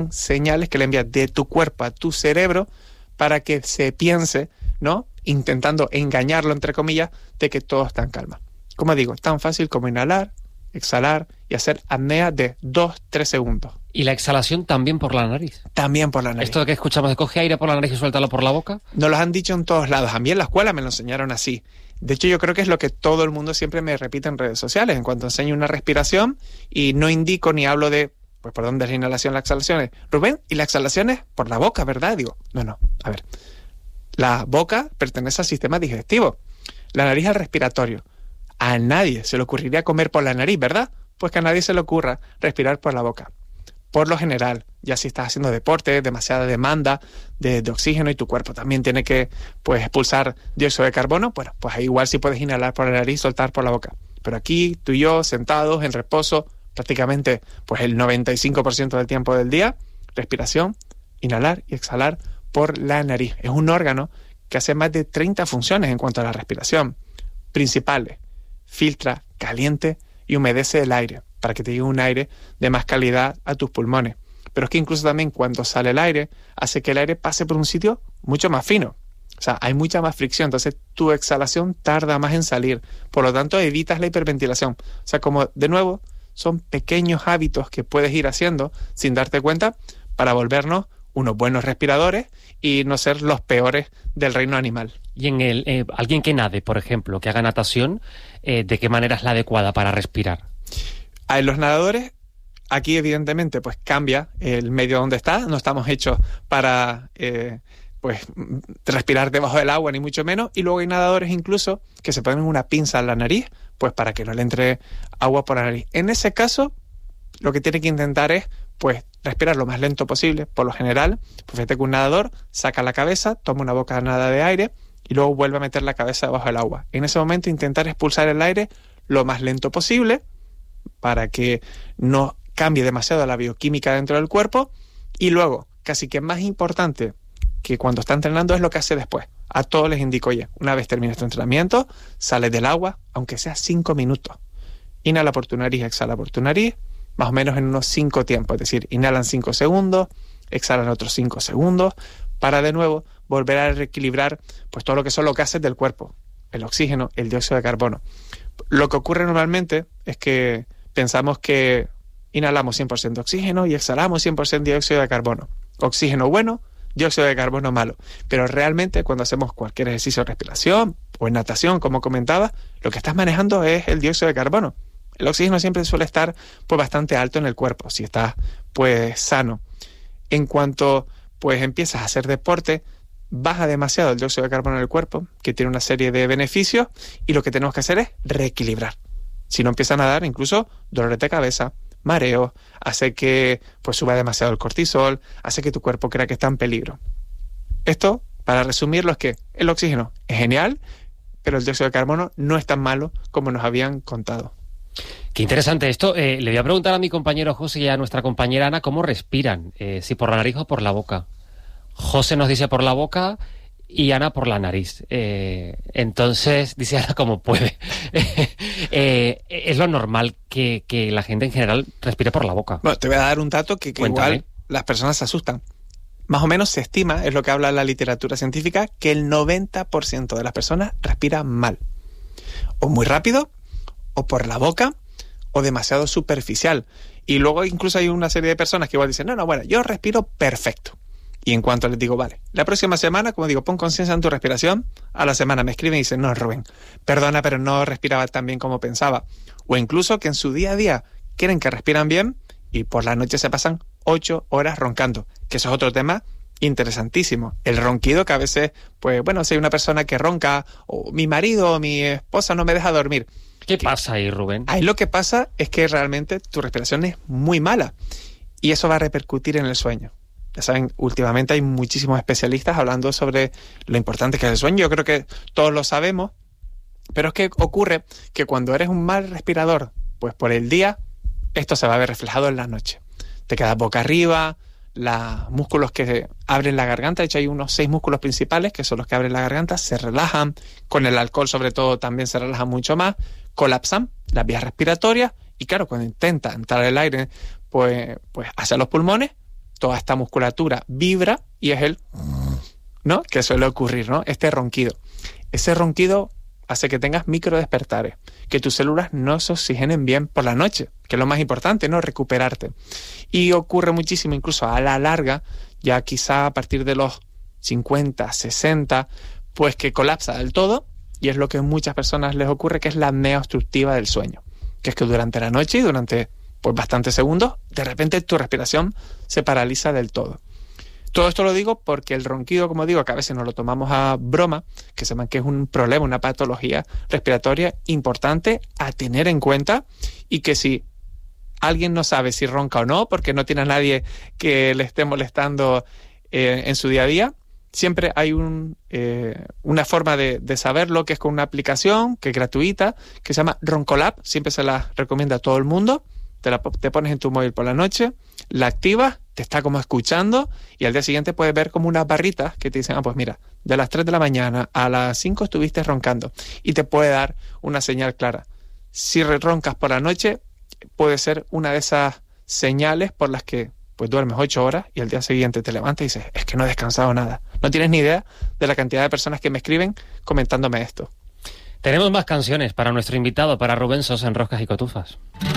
señales que le envías de tu cuerpo a tu cerebro para que se piense, ¿no?, intentando engañarlo, entre comillas, de que todo está en calma. Como digo, tan fácil como inhalar, exhalar y hacer apnea de 2-3 segundos. ¿Y la exhalación también por la nariz? También por la nariz. ¿Esto de que escuchamos de coge aire por la nariz y suéltalo por la boca? Nos lo han dicho en todos lados. A mí en la escuela me lo enseñaron así. De hecho, yo creo que es lo que todo el mundo siempre me repite en redes sociales. En cuanto enseño una respiración y no indico ni hablo de, pues, por dónde es la inhalación, la exhalación. Rubén, ¿y la exhalación es por la boca, verdad? Digo, no. A ver, la boca pertenece al sistema digestivo. La nariz al respiratorio. A nadie se le ocurriría comer por la nariz, ¿verdad? Pues que a nadie se le ocurra respirar por la boca. Por lo general, ya si estás haciendo deporte, demasiada demanda de oxígeno y tu cuerpo también tiene que, pues, expulsar dióxido de carbono, bueno, pues ahí igual sí puedes inhalar por la nariz y soltar por la boca. Pero aquí, tú y yo, sentados en reposo, prácticamente pues el 95% del tiempo del día, respiración, inhalar y exhalar por la nariz. Es un órgano que hace más de 30 funciones en cuanto a la respiración. Principales: filtra, caliente y humedece el aire, para que te llegue un aire de más calidad a tus pulmones. Pero es que incluso también cuando sale el aire, hace que el aire pase por un sitio mucho más fino. O sea, hay mucha más fricción, entonces tu exhalación tarda más en salir. Por lo tanto, evitas la hiperventilación. O sea, como de nuevo, son pequeños hábitos que puedes ir haciendo sin darte cuenta para volvernos unos buenos respiradores y no ser los peores del reino animal. Y en alguien que nade, por ejemplo, que haga natación, ¿de qué manera es la adecuada para respirar? A los nadadores, aquí evidentemente pues cambia el medio donde está. No estamos hechos para pues respirar debajo del agua, ni mucho menos. Y luego hay nadadores incluso que se ponen una pinza en la nariz, pues para que no le entre agua por la nariz. En ese caso, lo que tiene que intentar es pues respirar lo más lento posible. Por lo general, pues fíjate que un nadador saca la cabeza, toma una bocanada de aire y luego vuelve a meter la cabeza debajo del agua. En ese momento intentar expulsar el aire lo más lento posible para que no cambie demasiado la bioquímica dentro del cuerpo. Y luego, casi que más importante que cuando está entrenando, es lo que hace después. A todos les indico, oye, una vez termines tu entrenamiento, sales del agua, aunque sea 5 minutos. Inhala por tu nariz, exhala por tu nariz, más o menos en unos 5 tiempos. Es decir, inhalan 5 segundos, exhalan otros 5 segundos, para de nuevo volver a reequilibrar pues todo lo que son los gases del cuerpo, el oxígeno, el dióxido de carbono. Lo que ocurre normalmente es que pensamos que inhalamos 100% oxígeno y exhalamos 100% dióxido de carbono. Oxígeno bueno, dióxido de carbono malo. Pero realmente cuando hacemos cualquier ejercicio de respiración o en natación, como comentaba, lo que estás manejando es el dióxido de carbono. El oxígeno siempre suele estar pues bastante alto en el cuerpo, si estás pues sano. En cuanto pues empiezas a hacer deporte, baja demasiado el dióxido de carbono en el cuerpo, que tiene una serie de beneficios, y lo que tenemos que hacer es reequilibrar. Si no empiezan a dar incluso dolores de cabeza, mareo, hace que pues suba demasiado el cortisol, hace que tu cuerpo crea que está en peligro. Esto, para resumirlo, es que el oxígeno es genial, pero el dióxido de carbono no es tan malo como nos habían contado. Qué interesante esto. Le voy a preguntar a mi compañero José y a nuestra compañera Ana cómo respiran, si por la nariz o por la boca. José nos dice por la boca y Ana por la nariz. Entonces, dice Ana como puede. Es lo normal que la gente en general respire por la boca. Bueno, te voy a dar un dato que igual las personas se asustan. Más o menos se estima, es lo que habla la literatura científica, que el 90% de las personas respiran mal. O muy rápido, o por la boca, o demasiado superficial. Y luego incluso hay una serie de personas que igual dicen, no, bueno, yo respiro perfecto. Y en cuanto les digo, vale, la próxima semana, como digo, pon conciencia en tu respiración, a la semana me escriben y dicen, no, Rubén, perdona, pero no respiraba tan bien como pensaba. O incluso que en su día a día quieren que respiran bien y por la noche se pasan 8 horas roncando, que eso es otro tema interesantísimo. El ronquido, que a veces, pues bueno, si hay una persona que ronca, o mi marido o mi esposa no me deja dormir. ¿Qué pasa ahí, Rubén? Ahí lo que pasa es que realmente tu respiración es muy mala y eso va a repercutir en el sueño. Ya saben, últimamente hay muchísimos especialistas hablando sobre lo importante que es el sueño. Yo creo que todos lo sabemos, pero es que ocurre que cuando eres un mal respirador, pues por el día, esto se va a ver reflejado en la noche. Te quedas boca arriba, los músculos que abren la garganta, de hecho hay unos 6 músculos principales que son los que abren la garganta, se relajan, con el alcohol sobre todo también se relajan mucho más, colapsan las vías respiratorias y claro, cuando intenta entrar el aire pues hacia los pulmones, toda esta musculatura vibra y es el, ¿no?, que suele ocurrir, ¿no?, este ronquido. Ese ronquido hace que tengas microdespertares, que tus células no se oxigenen bien por la noche, que es lo más importante, ¿no?, recuperarte. Y ocurre muchísimo, incluso a la larga, ya quizá a partir de los 50, 60, pues que colapsa del todo, y es lo que a muchas personas les ocurre, que es la apnea obstructiva del sueño, que es que durante la noche y durante pues bastantes segundos, de repente tu respiración se paraliza del todo. Todo esto lo digo porque el ronquido, como digo, que a veces nos lo tomamos a broma, que sepan que es un problema, una patología respiratoria importante a tener en cuenta, y que si alguien no sabe si ronca o no, porque no tiene a nadie que le esté molestando en su día a día, siempre hay una forma de saberlo, que es con una aplicación que es gratuita, que se llama Roncolab. Siempre se la recomienda a todo el mundo. Te pones en tu móvil por la noche, la activas, te está como escuchando, y al día siguiente puedes ver como unas barritas que te dicen, pues mira, de las 3 de la mañana a las 5 estuviste roncando, y te puede dar una señal clara. Si roncas por la noche, puede ser una de esas señales por las que pues duermes 8 horas y al día siguiente te levantas y dices, es que no he descansado nada. No tienes ni idea de la cantidad de personas que me escriben comentándome esto. Tenemos más canciones para nuestro invitado, para Rubén Sosa en Roscas y Cotufas.